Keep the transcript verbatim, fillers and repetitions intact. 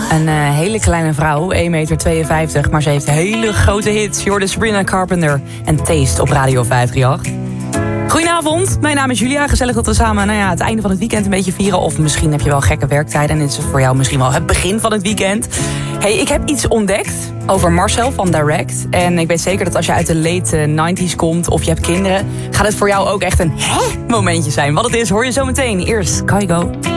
Een uh, hele kleine vrouw, één meter tweeënvijftig, maar ze heeft hele grote hits. Je hoorde Sabrina Carpenter en Taste op Radio vijf drie acht. Goedenavond, mijn naam is Julia. Gezellig dat we samen nou ja, het einde van het weekend een beetje vieren. Of misschien heb je wel gekke werktijden en is het voor jou misschien wel het begin van het weekend. Hey, ik heb iets ontdekt over Marcel van Direct. En ik weet zeker dat als je uit de late nineties komt of je hebt kinderen, gaat het voor jou ook echt een hè momentje zijn. Wat het is hoor je zo meteen. Eerst Kaigo.